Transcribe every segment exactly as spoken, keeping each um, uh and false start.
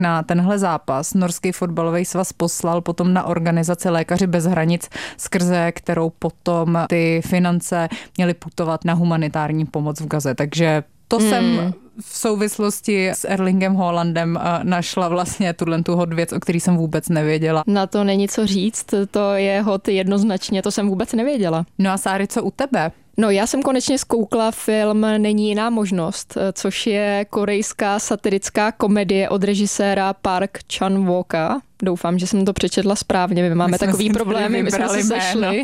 Na tenhle zápas Norský fotbalový svaz poslal potom na organizaci Lékaři bez hranic, skrze kterou potom ty finance měly putovat na humanitární pomoc v Gaze. Takže to hmm. jsem v souvislosti s Erlingem Haalandem našla vlastně tuhle tu hot věc, o který jsem vůbec nevěděla. Na to není co říct, to je hot jednoznačně, to jsem vůbec nevěděla. No a Sáry, co u tebe? No, já jsem konečně zkoukla film Není jiná možnost, což je korejská satirická komedie od režiséra Park Chan-wooka. Doufám, že jsem to přečetla správně, my máme my takový problémy, my jsme se sešli.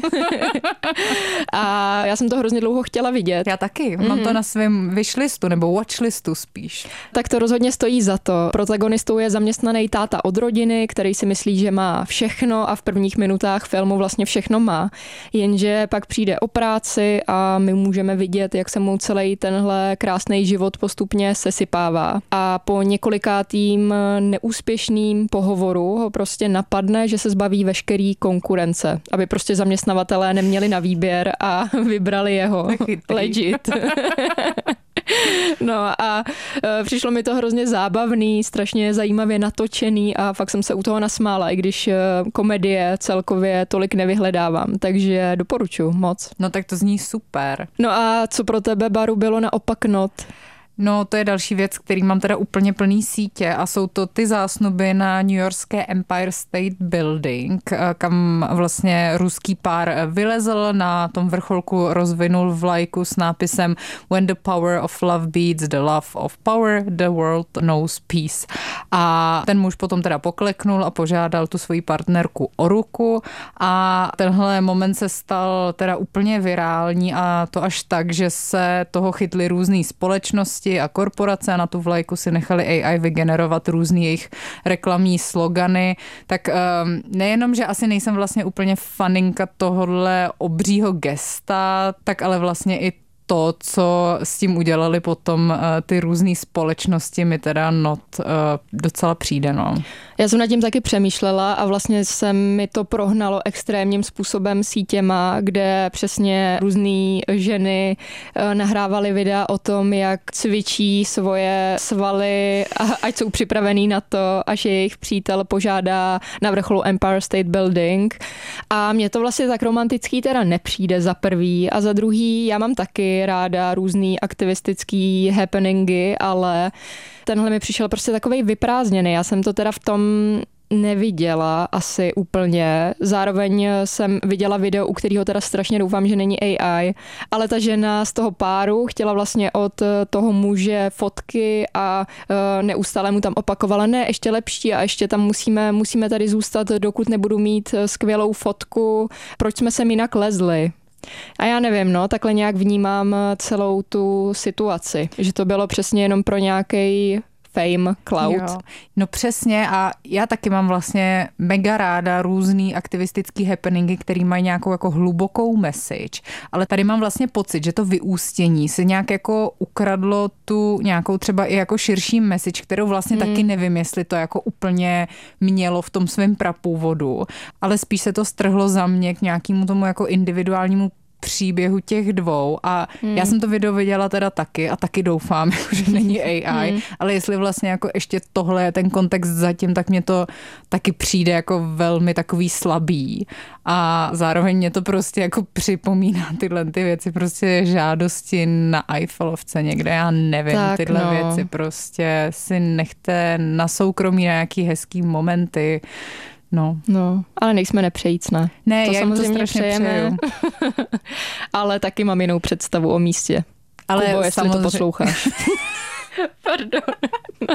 A já jsem to hrozně dlouho chtěla vidět. Já taky, mám mm-hmm. to na svém wishlistu nebo watchlistu spíš. Tak to rozhodně stojí za to. Protagonistou je zaměstnaný táta od rodiny, který si myslí, že má všechno a v prvních minutách filmu vlastně všechno má. Jenže pak přijde o práci a my můžeme vidět, jak se mu celý tenhle krásný život postupně sesypává. A po několikátým neúspěšným pohovoru prostě napadne, že se zbaví veškerý konkurence, aby prostě zaměstnavatelé neměli na výběr a vybrali jeho legit. No a e, přišlo mi to hrozně zábavný, strašně zajímavě natočený a fakt jsem se u toho nasmála, i když e, komedie celkově tolik nevyhledávám, takže doporučuji moc. No tak to zní super. No a co pro tebe, Baru, bylo naopak not? No, to je další věc, který mám teda úplně plný sítě a jsou to ty zásnuby na newyorské Empire State Building, kam vlastně ruský pár vylezl, na tom vrcholku rozvinul vlajku s nápisem When the power of love beats the love of power, the world knows peace. A ten muž potom teda pokleknul a požádal tu svoji partnerku o ruku a tenhle moment se stal teda úplně virální a to až tak, že se toho chytly různý společnosti a korporace a na tu vlajku si nechali A I vygenerovat různý jejich reklamní slogany. Tak um, nejenom, že asi nejsem vlastně úplně faninka tohohle obřího gesta, tak ale vlastně i to, co s tím udělali potom uh, ty různé společnosti, mi teda not uh, docela přijde, no. Já jsem nad tím taky přemýšlela a vlastně se mi to prohnalo extrémním způsobem sítěma, kde přesně různé ženy uh, nahrávaly videa o tom, jak cvičí svoje svaly, a, ať jsou připravený na to, až jejich přítel požádá na vrcholu Empire State Building. A mně to vlastně tak romantický teda nepřijde za prvý a za druhý já mám taky ráda různý aktivistický happeningy, ale tenhle mi přišel prostě takovej vyprázdněný. Já jsem to teda v tom neviděla asi úplně. Zároveň jsem viděla video, u kterého teda strašně doufám, že není A I, ale ta žena z toho páru chtěla vlastně od toho muže fotky a neustále mu tam opakovala, ne, ještě lepší a ještě tam musíme, musíme tady zůstat, dokud nebudu mít skvělou fotku. Proč jsme sem jinak lezli? A já nevím, no, takhle nějak vnímám celou tu situaci, že to bylo přesně jenom pro nějaký fame, cloud. Jo. No přesně a já taky mám vlastně mega ráda různý aktivistický happeningy, který mají nějakou jako hlubokou message, ale tady mám vlastně pocit, že to vyústění se nějak jako ukradlo tu nějakou třeba i jako širší message, kterou vlastně hmm. taky nevím, jestli to jako úplně mělo v tom svém prapůvodu, ale spíš se to strhlo za mě k nějakému tomu jako individuálnímu příběhu těch dvou a hmm. já jsem to video viděla teda taky a taky doufám, že není A I, hmm. ale jestli vlastně jako ještě tohle je ten kontext zatím, tak mě to taky přijde jako velmi takový slabý a zároveň mě to prostě jako připomíná tyhle ty věci, prostě žádosti na Eiffelovce někde, já nevím, tak tyhle no. věci prostě si nechte na soukromí na nějaký hezký momenty. No. no, ale nejsme nepřejícné. Ne, to já samozřejmě to přejeme, ale taky mám jinou představu o místě. Ale Kubo, jestli samozřejmě... to posloucháš. Pardon. No.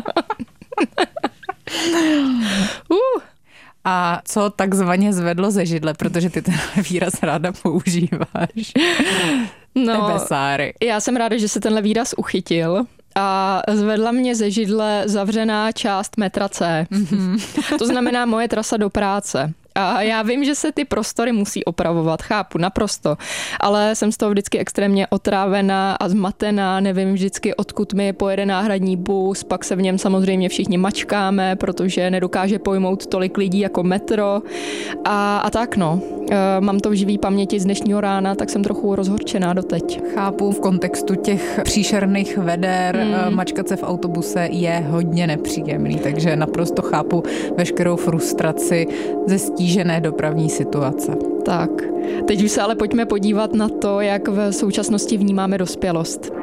uh. A co takzvaně zvedlo ze židle, protože ty ten výraz ráda používáš. No, Tebe, Sáry. Já jsem ráda, že se tenhle výraz uchytil. A zvedla mě ze židle zavřená část metra C. Mm-hmm. To znamená moje trasa do práce. A já vím, že se ty prostory musí opravovat, chápu, naprosto, ale jsem z toho vždycky extrémně otrávená a zmatená, nevím vždycky, odkud mi pojede náhradní bus, pak se v něm samozřejmě všichni mačkáme, protože nedokáže pojmout tolik lidí jako metro a, a tak no. E, mám to v živý paměti z dnešního rána, tak jsem trochu rozhorčená doteď. Chápu, v kontextu těch příšerných veder mm. mačkat se v autobuse je hodně nepříjemný, takže naprosto chápu veškerou frustraci ze stížené dopravní situace. Tak, teď už se ale pojďme podívat na to, jak v současnosti vnímáme dospělost.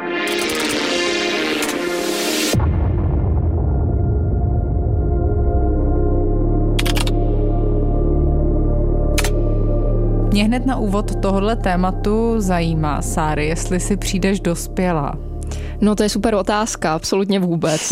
Mě hned na úvod tohohle tématu zajímá, Sáry, jestli si přijdeš dospělá. No to je super otázka, absolutně vůbec.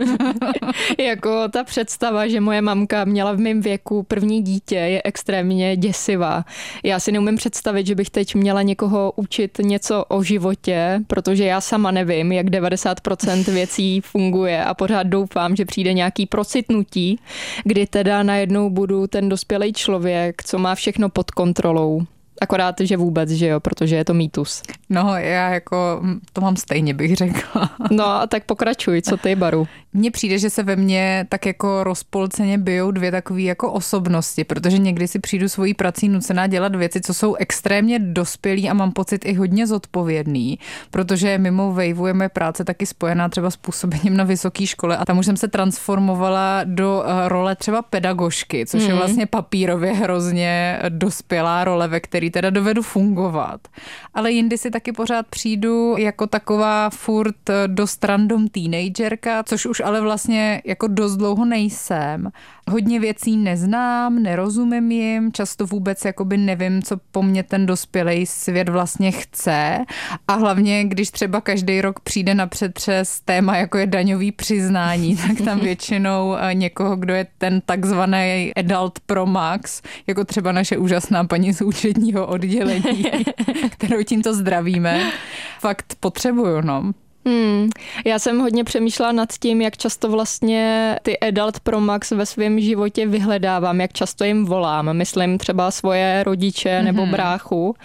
Jako ta představa, že moje mamka měla v mém věku první dítě, je extrémně děsivá. Já si neumím představit, že bych teď měla někoho učit něco o životě, protože já sama nevím, jak devadesát procent věcí funguje a pořád doufám, že přijde nějaký procitnutí, kdy teda najednou budu ten dospělý člověk, co má všechno pod kontrolou. Akorát, že vůbec, že jo, protože je to mýtus. No, já jako to mám stejně, bych řekla. No a tak pokračuj, co ty, Baru? Mně přijde, že se ve mně tak jako rozpolceně bijou dvě takové jako osobnosti, protože někdy si přijdu svojí prací nucená dělat věci, co jsou extrémně dospělý a mám pocit i hodně zodpovědný, protože mimo vejvu je moje práce taky spojená třeba s působením na vysoké škole a tam už jsem se transformovala do role třeba pedagožky, což mm. je vlastně papírově hrozně dospělá role, ve které teda dovedu fungovat. Ale jindy si taky pořád přijdu jako taková furt dost random teenagerka, což už ale vlastně jako dost dlouho nejsem. Hodně věcí neznám, nerozumím jim, často vůbec jakoby nevím, co po mně ten dospělej svět vlastně chce a hlavně, když třeba každý rok přijde na přetřes téma, jako je daňový přiznání, tak tam většinou někoho, kdo je ten takzvaný adult pro max, jako třeba naše úžasná paní z účetního oddělení, kterou tímto zdravíme, fakt potřebuju, no. Hmm. Já jsem hodně přemýšlela nad tím, jak často vlastně ty adult pro max ve svém životě vyhledávám, jak často jim volám. Myslím třeba svoje rodiče mm-hmm. nebo bráchu.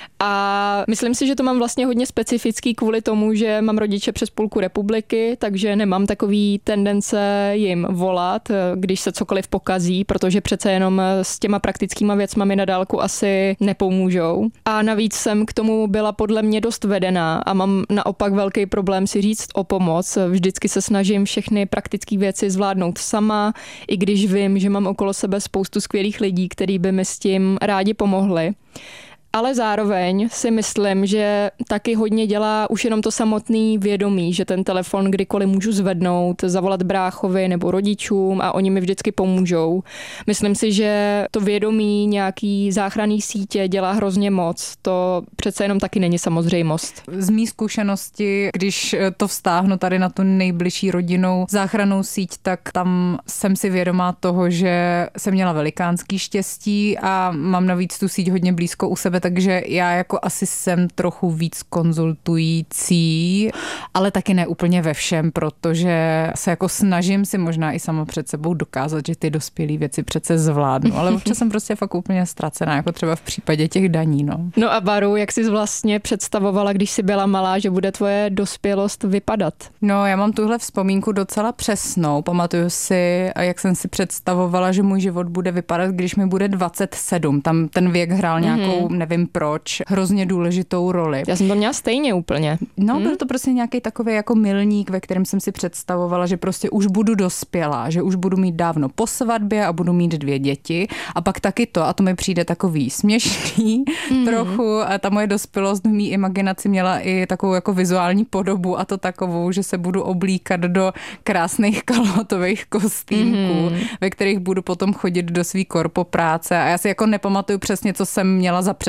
A myslím si, že to mám vlastně hodně specifický kvůli tomu, že mám rodiče přes půlku republiky, takže nemám takový tendence jim volat, když se cokoliv pokazí, protože přece jenom s těma praktickýma věcma mi na dálku asi nepomůžou. A navíc jsem k tomu byla podle mě dost vedená a mám naopak velký problém si říct o pomoc. Vždycky se snažím všechny praktické věci zvládnout sama, i když vím, že mám okolo sebe spoustu skvělých lidí, kteří by mi s tím rádi pomohli. Ale zároveň si myslím, že taky hodně dělá už jenom to samotný vědomí, že ten telefon kdykoliv můžu zvednout, zavolat bráchovi nebo rodičům a oni mi vždycky pomůžou. Myslím si, že to vědomí nějaký záchranný sítě dělá hrozně moc. To přece jenom taky není samozřejmost. Z mý zkušenosti, když to vztáhnu tady na tu nejbližší rodinnou záchrannou síť, tak tam jsem si vědomá toho, že jsem měla velikánský štěstí a mám navíc tu síť hodně blízko u sebe, takže já jako asi jsem trochu víc konzultující, ale taky ne úplně ve všem, protože se jako snažím si možná i sama před sebou dokázat, že ty dospělé věci přece zvládnu, ale občas jsem prostě fakt úplně ztracená, jako třeba v případě těch daní, no. No a Baru, jak jsi vlastně představovala, když jsi byla malá, že bude tvoje dospělost vypadat? No, já mám tuhle vzpomínku docela přesnou. Pamatuju si, jak jsem si představovala, že můj život bude vypadat, když mi bude dvacet sedm. Tam ten věk hrál nějakou, mm-hmm. nevím proč, hrozně důležitou roli. Já jsem to měla stejně úplně. No, hmm? byl to prostě nějaký takový jako milník, ve kterém jsem si představovala, že prostě už budu dospělá, že už budu mít dávno po svatbě a budu mít dvě děti. A pak taky to, a to mi přijde takový směšný hmm. trochu. A ta moje dospělost v mý imaginaci měla i takovou jako vizuální podobu a to takovou, že se budu oblíkat do krásných kalhotových kostýmků, hmm. ve kterých budu potom chodit do svý korpo práce. A já si jako nepamatuju přesně, co jsem měla za představu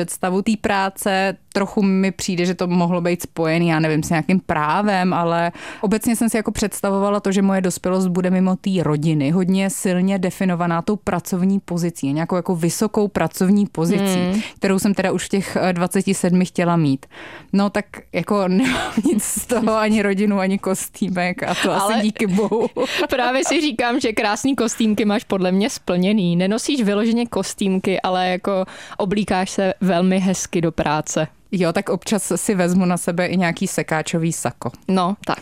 představu té práce. Trochu mi přijde, že to mohlo být spojený, já nevím, s nějakým právem, ale obecně jsem si jako představovala to, že moje dospělost bude mimo té rodiny, hodně silně definovaná tou pracovní pozicí, nějakou jako vysokou pracovní pozicí, hmm. kterou jsem teda už v těch dvaceti sedmi chtěla mít. No tak jako nemám nic z toho, ani rodinu, ani kostýmek a to ale asi díky bohu. Právě si říkám, že krásný kostýmky máš podle mě splněný. Nenosíš vyloženě kostýmky, ale jako oblíkáš se velmi hezky do práce. Jo, tak občas si vezmu na sebe i nějaký sekáčový sako. No, tak.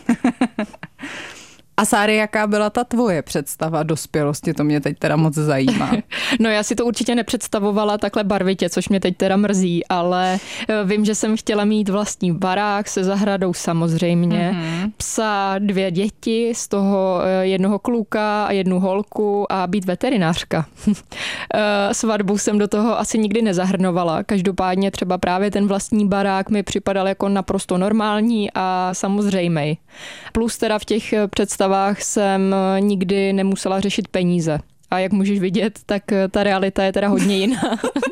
A Sáry, jaká byla ta tvoje představa dospělosti? To mě teď teda moc zajímá. No já si to určitě nepředstavovala takhle barvitě, což mě teď teda mrzí, ale vím, že jsem chtěla mít vlastní barák se zahradou samozřejmě, mm-hmm. psa, dvě děti, z toho jednoho kluka a jednu holku a být veterinářka. Svatbu jsem do toho asi nikdy nezahrnovala. Každopádně třeba právě ten vlastní barák mi připadal jako naprosto normální a samozřejmej. Plus teda v těch představách jsem nikdy nemusela řešit peníze. A jak můžeš vidět, tak ta realita je teda hodně jiná.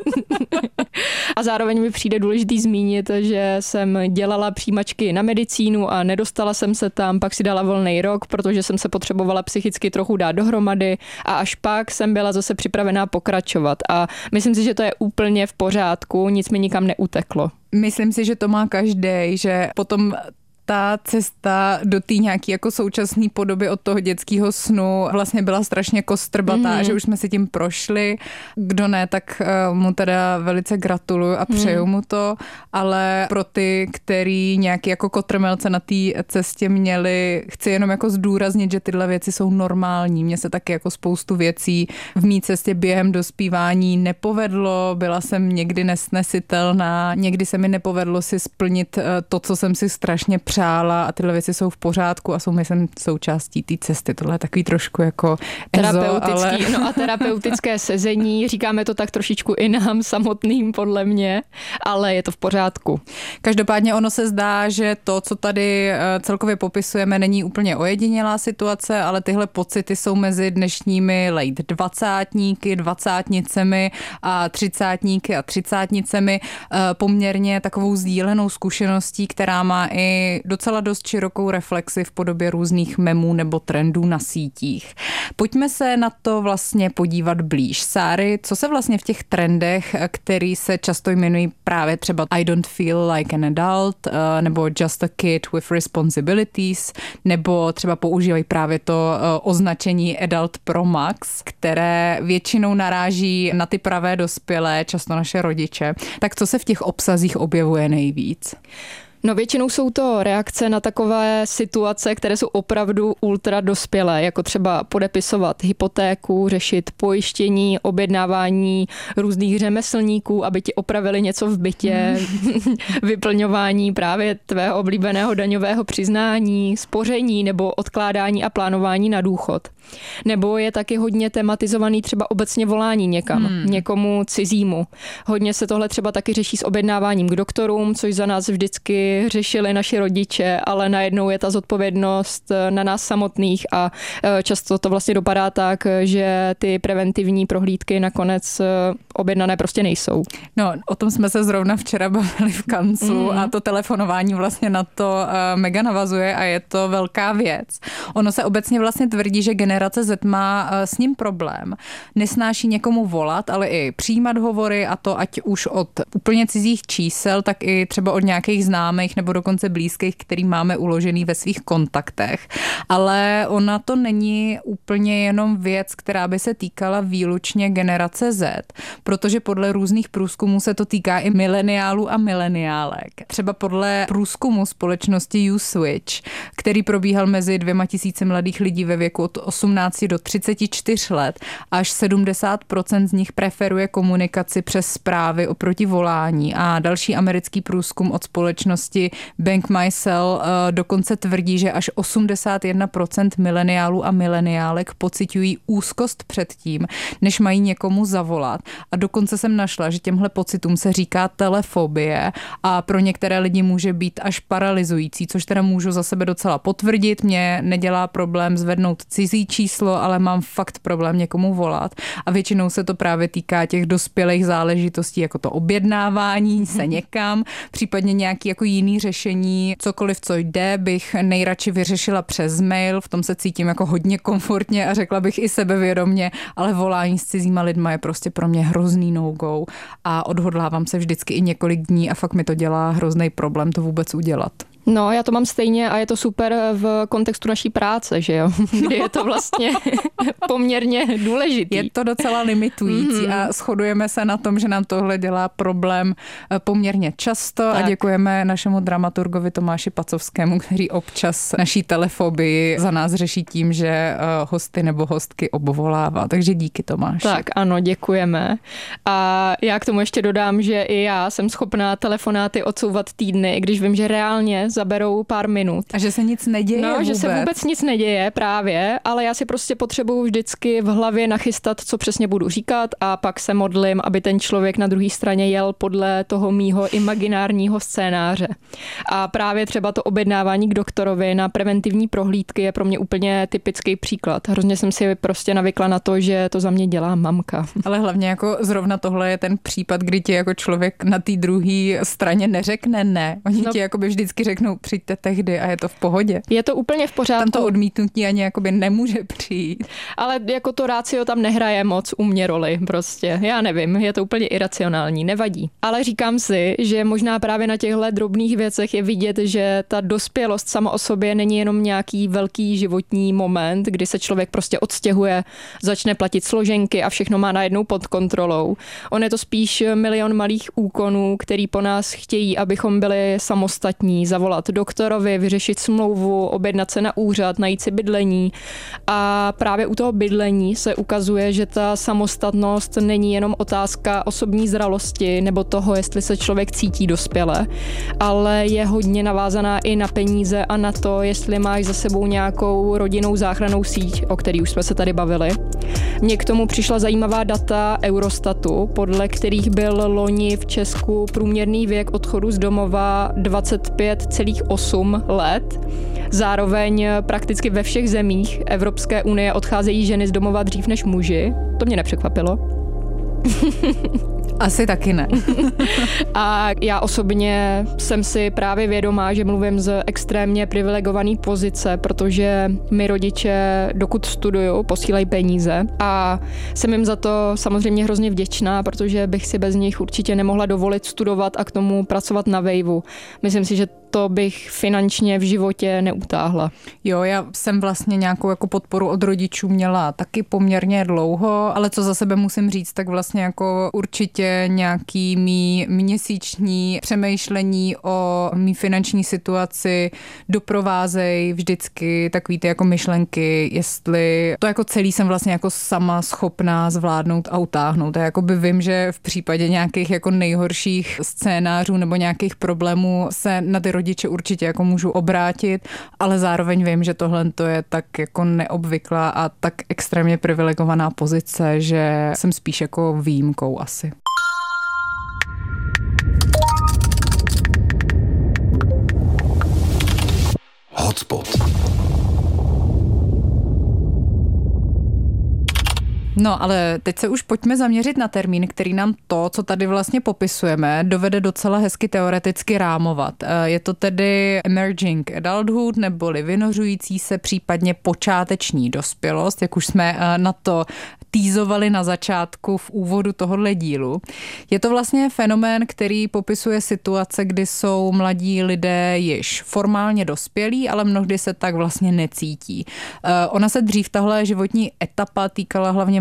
A zároveň mi přijde důležitý zmínit, že jsem dělala přijímačky na medicínu a nedostala jsem se tam, pak si dala volný rok, protože jsem se potřebovala psychicky trochu dát dohromady a až pak jsem byla zase připravená pokračovat. A myslím si, že to je úplně v pořádku, nic mi nikam neuteklo. Myslím si, že to má každej, že potom ta cesta do té nějaký jako současné podoby od toho dětského snu vlastně byla strašně kostrbatá, mm. že už jsme si tím prošli. Kdo ne, tak mu teda velice gratuluju a přeju mm. mu to, ale pro ty, který nějaký jako kotrmelce na té cestě měli, chci jenom jako zdůraznit, že tyhle věci jsou normální. Mně se taky jako spoustu věcí v mý cestě během dospívání nepovedlo, byla jsem někdy nesnesitelná, někdy se mi nepovedlo si splnit to, co jsem si strašně přála a tyhle věci jsou v pořádku a jsou, myslím, součástí té cesty. Tohle je takový trošku jako terapeutický, ezo, ale... no a terapeutické sezení, říkáme to tak trošičku i nám samotným podle mě, ale je to v pořádku. Každopádně ono se zdá, že to, co tady celkově popisujeme, není úplně ojedinělá situace, ale tyhle pocity jsou mezi dnešními late dvacátníky, dvacátnicemi a třicátníky a třicátnicemi poměrně takovou sdílenou zkušeností, která má i docela dost širokou reflexi v podobě různých memů nebo trendů na sítích. Pojďme se na to vlastně podívat blíž. Sáry, co se vlastně v těch trendech, který se často jmenují právě třeba I don't feel like an adult, nebo just a kid with responsibilities, nebo třeba používají právě to označení Adult Pro Max, které většinou naráží na ty pravé dospělé, často naše rodiče. Tak co se v těch obsazích objevuje nejvíc? No většinou jsou to reakce na takové situace, které jsou opravdu ultra dospělé, jako třeba podepisovat hypotéku, řešit pojištění, objednávání různých řemeslníků, aby ti opravili něco v bytě, hmm. vyplňování právě tvého oblíbeného daňového přiznání, spoření nebo odkládání a plánování na důchod. Nebo je taky hodně tematizovaný třeba obecně volání někam, hmm. někomu cizímu. Hodně se tohle třeba taky řeší s objednáváním k doktorům, což za nás vždycky řešili naši rodiče, ale najednou je ta zodpovědnost na nás samotných a často to vlastně dopadá tak, že ty preventivní prohlídky nakonec objednané prostě nejsou. No, o tom jsme se zrovna včera bavili v kanclu mm. a to telefonování vlastně na to uh, mega navazuje a je to velká věc. Ono se obecně vlastně tvrdí, že generace Z má uh, s ním problém. Nesnáší někomu volat, ale i přijímat hovory a to ať už od úplně cizích čísel, tak i třeba od nějakých známých nebo dokonce blízkých, který máme uložený ve svých kontaktech. Ale ona to není úplně jenom věc, která by se týkala výlučně generace Z, protože podle různých průzkumů se to týká i mileniálů a mileniálek. Třeba podle průzkumu společnosti YouSwitch, který probíhal mezi dvěma tisíci mladých lidí ve věku od osmnácti do třiceti čtyř let, až sedmdesát procent z nich preferuje komunikaci přes zprávy oproti volání a další americký průzkum od společnosti společnosti Bank My Cell dokonce tvrdí, že až osmdesát jedna procent mileniálů a mileniálek pociťují úzkost před tím, než mají někomu zavolat. A dokonce jsem našla, že těmhle pocitům se říká telefobie a pro některé lidi může být až paralyzující, což teda můžu za sebe docela potvrdit. Mě nedělá problém zvednout cizí číslo, ale mám fakt problém někomu volat. A většinou se to právě týká těch dospělých záležitostí, jako to objednávání se někam, případně nějaký jako jiný řešení, cokoliv, co jde, bych nejradši vyřešila přes mail, v tom se cítím jako hodně komfortně a řekla bych i sebevědomně, ale volání s cizíma lidma je prostě pro mě hrozný no-go a odhodlávám se vždycky i několik dní a fakt mi to dělá hrozný problém to vůbec udělat. No, já to mám stejně a je to super v kontextu naší práce, že jo? Kdy je to vlastně poměrně důležitý. Je to docela limitující mm-hmm. a shodujeme se na tom, že nám tohle dělá problém poměrně často tak. A děkujeme našemu dramaturgovi Tomáši Pacovskému, který občas naší telefobii za nás řeší tím, že hosty nebo hostky obvolává. Takže díky, Tomáši. Tak ano, děkujeme. A já k tomu ještě dodám, že i já jsem schopná telefonáty odsouvat týdny, když vím, že reálně zaberou pár minut. A že se nic neděje No, vůbec. že se vůbec nic neděje právě, ale já si prostě potřebuju vždycky v hlavě nachystat, co přesně budu říkat a pak se modlím, aby ten člověk na druhé straně jel podle toho mýho imaginárního scénáře. A právě třeba to objednávání k doktorovi na preventivní prohlídky je pro mě úplně typický příklad. Hrozně jsem si prostě navykla na to, že to za mě dělá mamka. Ale hlavně jako zrovna tohle je ten případ, kdy ti jako člověk na té druhé straně neřekne ne. Oni no, ti jakoby vždycky řeknou, přijďte tehdy a je to v pohodě. Je to úplně v pořádku. Tam to odmítnutí ani jakoby nemůže přijít. Ale jako to rácio tam nehraje moc u mě roli prostě. Já nevím, je to úplně iracionální, nevadí. Ale říkám si, že možná právě na těchto drobných věcech je vidět, že ta dospělost sama o sobě není jenom nějaký velký životní moment, kdy se člověk prostě odstěhuje, začne platit složenky a všechno má najednou pod kontrolou. On je to spíš milion malých úkonů, který po nás chtějí, abychom byli samostatní, zavolat doktorovi, vyřešit smlouvu, objednat se na úřad, najít si bydlení. A právě u toho bydlení se ukazuje, že ta samostatnost není jenom otázka osobní zralosti nebo toho, jestli se člověk cítí dospěle, ale je hodně navázaná i na peníze a na to, jestli máš za sebou nějakou rodinnou záchrannou síť, o který už jsme se tady bavili. Mně k tomu přišla zajímavá data Eurostatu, podle kterých byl loni v Česku průměrný věk odchodu z domova dvacet pět celá osm let. Zároveň prakticky ve všech zemích Evropské unie odcházejí ženy z domova dřív než muži. To mě nepřekvapilo. Asi taky ne. A já osobně jsem si právě vědomá, že mluvím z extrémně privilegované pozice, protože mi rodiče, dokud studuju, posílají peníze a jsem jim za to samozřejmě hrozně vděčná, protože bych si bez nich určitě nemohla dovolit studovat a k tomu pracovat na vejvu. Myslím si, že to bych finančně v životě neutáhla. Jo, já jsem vlastně nějakou jako podporu od rodičů měla taky poměrně dlouho, ale co za sebe musím říct, tak vlastně jako určitě nějaký mý měsíční přemýšlení o mý finanční situaci doprovázejí vždycky takový ty jako myšlenky, jestli to jako celý jsem vlastně jako sama schopná zvládnout a utáhnout. Já jako by vím, že v případě nějakých jako nejhorších scénářů nebo nějakých problémů se na ty rodiče určitě jako můžu obrátit, ale zároveň vím, že tohle to je tak jako neobvyklá a tak extrémně privilegovaná pozice, že jsem spíš jako výjimkou asi. Hotspot. No, ale teď se už pojďme zaměřit na termín, který nám to, co tady vlastně popisujeme, dovede docela hezky teoreticky rámovat. Je to tedy emerging adulthood, neboli vynořující se, případně počáteční dospělost, jak už jsme na to týzovali na začátku v úvodu tohohle dílu. Je to vlastně fenomén, který popisuje situace, kdy jsou mladí lidé již formálně dospělí, ale mnohdy se tak vlastně necítí. Ona se dřív tahle životní etapa týkala hlavně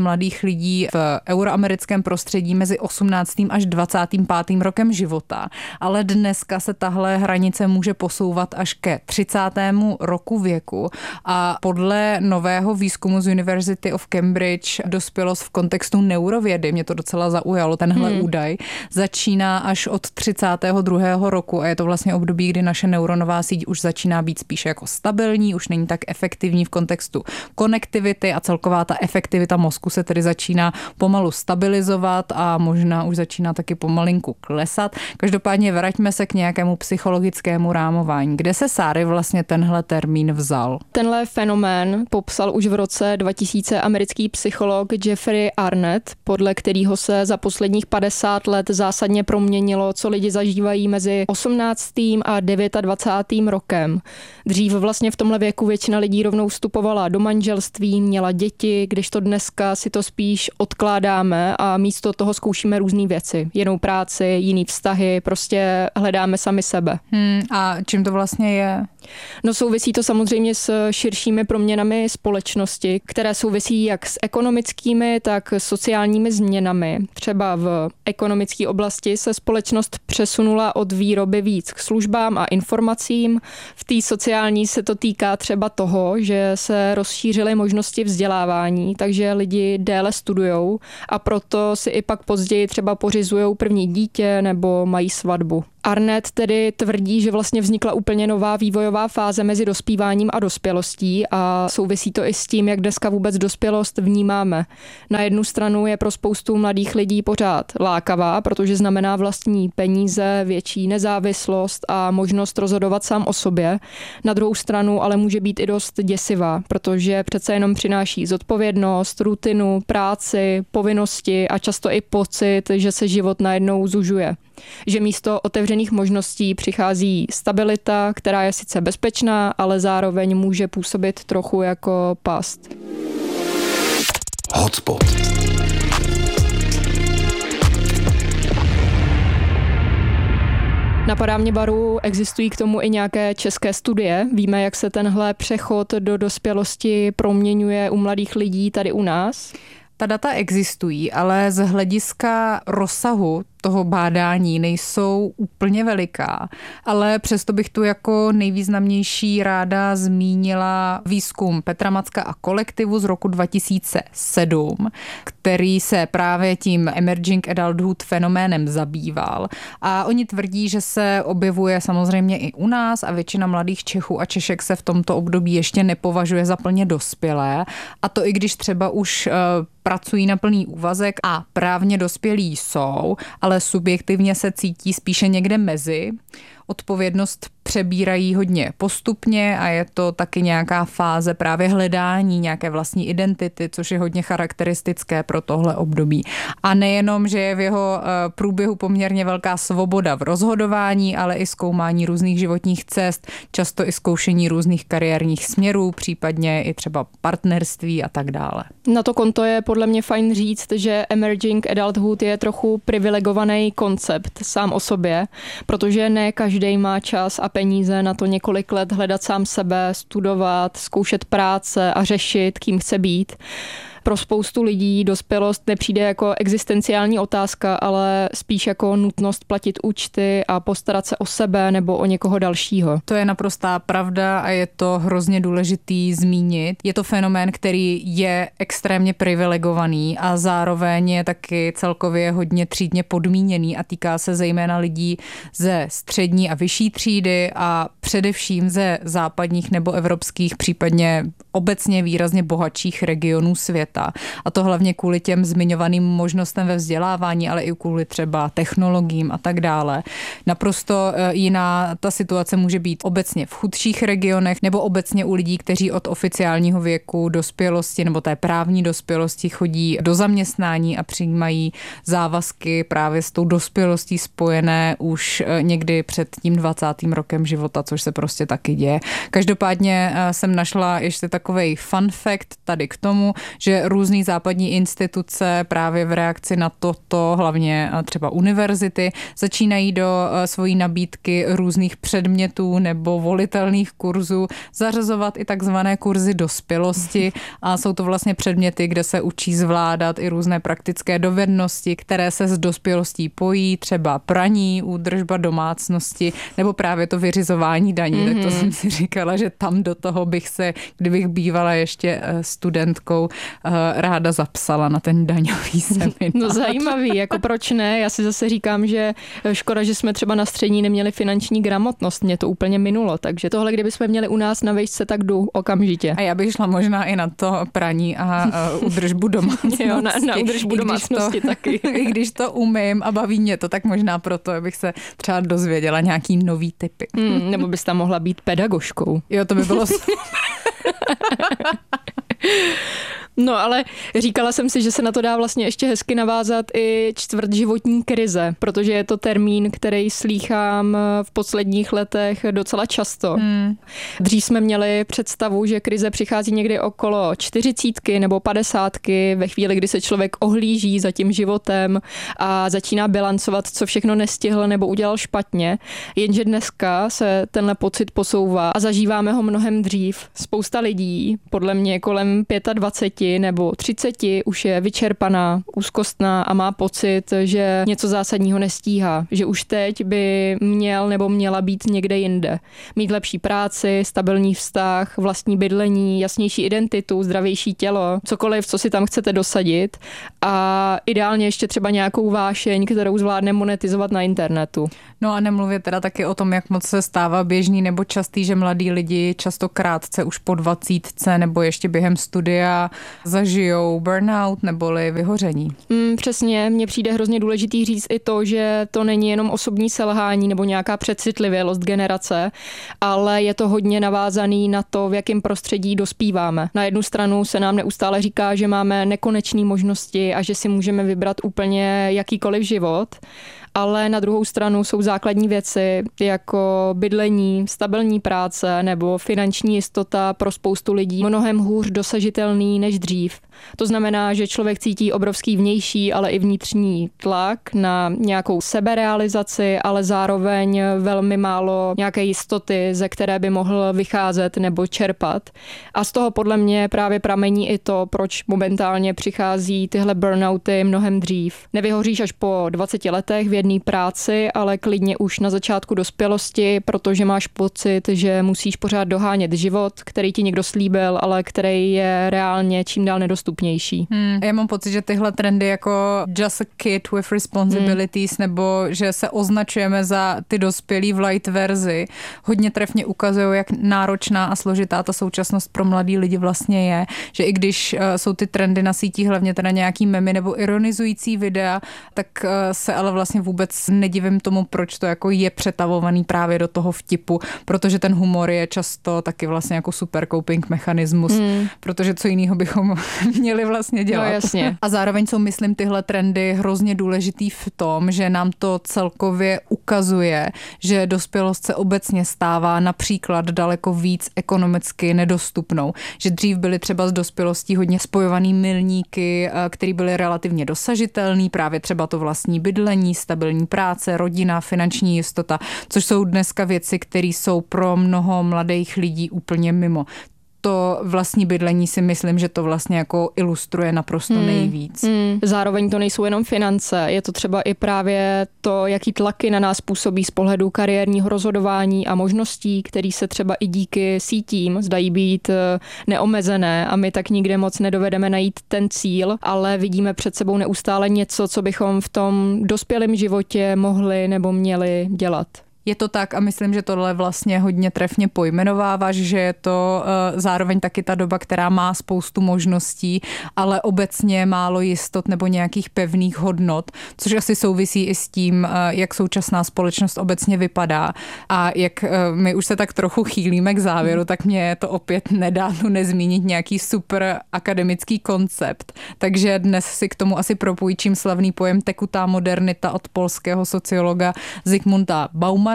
mladých lidí v euroamerickém prostředí mezi osmnáctým až dvacátým pátým rokem života, ale dneska se tahle hranice může posouvat až ke třicátému roku věku a podle nového výzkumu z University of Cambridge dospělost v kontextu neurovědy, mě to docela zaujalo, tenhle hmm. údaj, začíná až od třicátého druhého roku a je to vlastně období, kdy naše neuronová síť už začíná být spíše jako stabilní, už není tak efektivní v kontextu konektivity a celková ta efektivita mozku se tedy začíná pomalu stabilizovat a možná už začíná taky pomalinku klesat. Každopádně vraťme se k nějakému psychologickému rámování. Kde se, Sáry, vlastně tenhle termín vzal? Tenhle fenomén popsal už v roce dva tisíce americký psycholog Jeffrey Arnett, podle kterého se za posledních padesát let zásadně proměnilo, co lidi zažívají mezi osmnáctým a dvacátým devátým rokem. Dřív vlastně v tomhle věku většina lidí rovnou vstupovala do manželství, měla děti, kdežto dneska si to spíš odkládáme a místo toho zkoušíme různé věci. Jinou práci, jiný vztahy, prostě hledáme sami sebe. Hmm, a čím to vlastně je? No souvisí to samozřejmě s širšími proměnami společnosti, které souvisí jak s ekonomickými, tak sociálními změnami. Třeba v ekonomické oblasti se společnost přesunula od výroby víc k službám a informacím. V té sociální se to týká třeba toho, že se rozšířily možnosti vzdělávání, takže lidi déle studujou a proto si i pak později třeba pořizujou první dítě nebo mají svatbu. Arnett tedy tvrdí, že vlastně vznikla úplně nová vývojová fáze mezi dospíváním a dospělostí a souvisí to i s tím, jak dneska vůbec dospělost vnímáme. Na jednu stranu je pro spoustu mladých lidí pořád lákavá, protože znamená vlastní peníze, větší nezávislost a možnost rozhodovat sám o sobě. Na druhou stranu ale může být i dost děsivá, protože přece jenom přináší zodpovědnost, rutinu, práci, povinnosti a často i pocit, že se život najednou zužuje. Že místo otevřených možností přichází stabilita, která je sice bezpečná, ale zároveň může působit trochu jako past. Hotspot. Napadá mě, Baru, existují k tomu i nějaké české studie. Víme, jak se tenhle přechod do dospělosti proměňuje u mladých lidí tady u nás? Ta data existují, ale z hlediska rozsahu toho bádání nejsou úplně veliká, ale přesto bych tu jako nejvýznamnější ráda zmínila výzkum Petra Macka a kolektivu z roku dva tisíce sedm, který se právě tím emerging adulthood fenoménem zabýval. A oni tvrdí, že se objevuje samozřejmě i u nás a většina mladých Čechů a Češek se v tomto období ještě nepovažuje za plně dospělé. A to i když třeba už pracují na plný úvazek a právně dospělí jsou, ale subjektivně se cítí spíše někde mezi. Odpovědnost přebírají hodně postupně a je to taky nějaká fáze právě hledání nějaké vlastní identity, což je hodně charakteristické pro tohle období. A nejenom, že je v jeho průběhu poměrně velká svoboda v rozhodování, ale i zkoumání různých životních cest, často i zkoušení různých kariérních směrů, případně i třeba partnerství a tak dále. Na to konto je podle mě fajn říct, že emerging adulthood je trochu privilegovaný koncept sám o sobě, protože ne každý má čas a peníze na to několik let hledat sám sebe, studovat, zkoušet práce a řešit, kým chce být. Pro spoustu lidí dospělost nepřijde jako existenciální otázka, ale spíš jako nutnost platit účty a postarat se o sebe nebo o někoho dalšího. To je naprostá pravda a je to hrozně důležitý zmínit. Je to fenomén, který je extrémně privilegovaný a zároveň je taky celkově hodně třídně podmíněný a týká se zejména lidí ze střední a vyšší třídy a především ze západních nebo evropských, případně obecně výrazně bohatších regionů světa. A to hlavně kvůli těm zmiňovaným možnostem ve vzdělávání, ale i kvůli třeba technologiím a tak dále. Naprosto jiná ta situace může být obecně v chudších regionech nebo obecně u lidí, kteří od oficiálního věku dospělosti nebo té právní dospělosti chodí do zaměstnání a přijímají závazky právě s tou dospělostí spojené už někdy před tím dvacátým rokem života, což se prostě taky děje. Každopádně jsem našla ještě takovej fun fact tady k tomu, že různý západní instituce právě v reakci na toto, hlavně třeba univerzity, začínají do svojí nabídky různých předmětů nebo volitelných kurzů zařazovat i takzvané kurzy dospělosti a jsou to vlastně předměty, kde se učí zvládat i různé praktické dovednosti, které se s dospělostí pojí, třeba praní, údržba domácnosti nebo právě to vyřizování daní. Mm-hmm. Tak to jsem si říkala, že tam do toho bych se, kdybych bývala ještě studentkou, ráda zapsala na ten daňový seminář. No zajímavý, jako proč ne? Já si zase říkám, že škoda, že jsme třeba na střední neměli finanční gramotnost, mě to úplně minulo, takže tohle, kdybychom měli u nás na vejšce, tak jdu okamžitě. A já bych šla možná i na to praní a údržbu domácnosti. Jo, na, na údržbu domácnosti to, taky. I když to umím a baví mě to, tak možná proto, abych se třeba dozvěděla nějaký nový typy. Hmm, nebo bys tam mohla být pedagožkou. Jo, to by bylo No ale říkala jsem si, že se na to dá vlastně ještě hezky navázat i čtvrtživotní krize, protože je to termín, který slýchám v posledních letech docela často. Hmm. Dřív jsme měli představu, že krize přichází někdy okolo čtyřicítky nebo padesátky, ve chvíli, kdy se člověk ohlíží za tím životem a začíná bilancovat, co všechno nestihl nebo udělal špatně. Jenže dneska se tenhle pocit posouvá a zažíváme ho mnohem dřív. Spousta lidí, podle mě kolem dvacet pět nebo třicet už je vyčerpaná, úzkostná a má pocit, že něco zásadního nestíhá, že už teď by měl nebo měla být někde jinde. Mít lepší práci, stabilní vztah, vlastní bydlení, jasnější identitu, zdravější tělo, cokoliv, co si tam chcete dosadit a ideálně ještě třeba nějakou vášeň, kterou zvládne monetizovat na internetu. No a nemluvě teda taky o tom, jak moc se stává běžný nebo častý, že mladí lidi často krátce už po dvacítce nebo ještě během studia zažijou burnout neboli vyhoření. Mm, přesně, mně přijde hrozně důležitý říct i to, že to není jenom osobní selhání nebo nějaká přecitlivělost generace, ale je to hodně navázaný na to, v jakém prostředí dospíváme. Na jednu stranu se nám neustále říká, že máme nekonečné možnosti a že si můžeme vybrat úplně jakýkoliv život, ale na druhou stranu jsou základní věci jako bydlení, stabilní práce nebo finanční jistota pro spoustu lidí mnohem hůř dosažitelný než dřív. To znamená, že člověk cítí obrovský vnější, ale i vnitřní tlak na nějakou seberealizaci, ale zároveň velmi málo nějaké jistoty, ze které by mohl vycházet nebo čerpat. A z toho podle mě právě pramení i to, proč momentálně přichází tyhle burnouty mnohem dřív. Nevyhoříš až po dvaceti letech v jedné práci, ale klidně už na začátku dospělosti, protože máš pocit, že musíš pořád dohánět život, který ti někdo slíbil, ale který je reálně čím dál nedostupnější. Hmm. Já mám pocit, že tyhle trendy jako just a kid with responsibilities hmm. nebo že se označujeme za ty dospělí v light verzi, hodně trefně ukazují, jak náročná a složitá ta současnost pro mladý lidi vlastně je. Že i když uh, jsou ty trendy na sítích, hlavně teda nějaký memy nebo ironizující videa, tak uh, se ale vlastně vůbec nedivím tomu, proč to jako je přetavovaný právě do toho vtipu, protože ten humor je často taky vlastně jako super coping mechanismus, hmm. protože co jiného bychom měli vlastně dělat. No, jasně. A zároveň jsou, myslím, tyhle trendy hrozně důležitý v tom, že nám to celkově ukazuje, že dospělost se obecně stává například daleko víc ekonomicky nedostupnou. Že dřív byly třeba s dospělostí hodně spojovaný milníky, které byly relativně dosažitelný, právě třeba to vlastní bydlení, stabilní práce, rodina, finanční jistota, což jsou dneska věci, které jsou pro mnoho mladých lidí úplně mimo. To vlastní bydlení si myslím, že to vlastně jako ilustruje naprosto hmm. nejvíc. Hmm. Zároveň to nejsou jenom finance, je to třeba i právě to, jaký tlaky na nás působí z pohledu kariérního rozhodování a možností, které se třeba i díky sítím zdají být neomezené a my tak nikde moc nedovedeme najít ten cíl, ale vidíme před sebou neustále něco, co bychom v tom dospělém životě mohli nebo měli dělat. Je to tak a myslím, že tohle vlastně hodně trefně pojmenováváš, že je to uh, zároveň taky ta doba, která má spoustu možností, ale obecně málo jistot nebo nějakých pevných hodnot, což asi souvisí i s tím, uh, jak současná společnost obecně vypadá. A jak uh, my už se tak trochu chýlíme k závěru, tak mě to opět nedá tu nezmínit nějaký super akademický koncept. Takže dnes si k tomu asi propůjčím slavný pojem tekutá modernita od polského sociologa Zygmunta Baumana,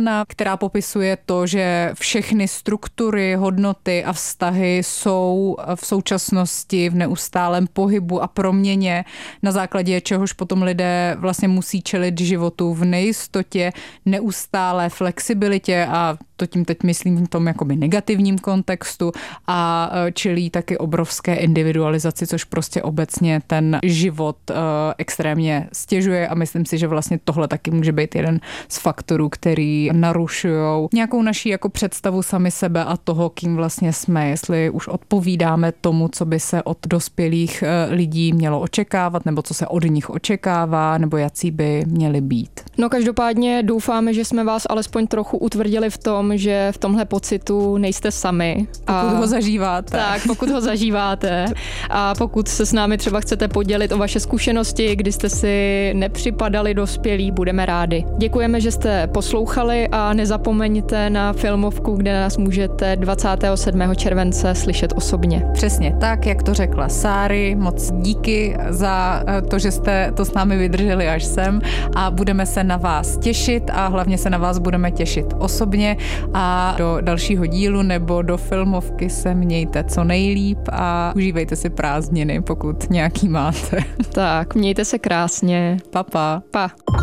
Nolana, která popisuje to, že všechny struktury, hodnoty a vztahy jsou v současnosti v neustálém pohybu a proměně, na základě čehož potom lidé vlastně musí čelit životu v nejistotě, neustálé flexibilitě, a to tím teď myslím v tom jakoby negativním kontextu, a čelí taky obrovské individualizaci, což prostě obecně ten život uh, extrémně stěžuje, a myslím si, že vlastně tohle taky může být jeden z faktorů, který narušují nějakou naší jako představu sami sebe a toho, kým vlastně jsme, jestli už odpovídáme tomu, co by se od dospělých uh, lidí mělo očekávat, nebo co se od nich očekává, nebo jací by měli být. No každopádně doufáme, že jsme vás alespoň trochu utvrdili v tom, že v tomhle pocitu nejste sami. A pokud ho zažíváte. Tak, pokud ho zažíváte. A pokud se s námi třeba chcete podělit o vaše zkušenosti, kdy jste si nepřipadali dospělí, budeme rádi. Děkujeme, že jste poslouchali, a nezapomeňte na filmovku, kde nás můžete dvacátého sedmého července slyšet osobně. Přesně tak, jak to řekla Sáry. Moc díky za to, že jste to s námi vydrželi až sem, a budeme se na vás těšit, a hlavně se na vás budeme těšit osobně, a do dalšího dílu nebo do filmovky se mějte co nejlíp a užívejte si prázdniny, pokud nějaký máte. Tak, mějte se krásně. Pa, pa. Pa.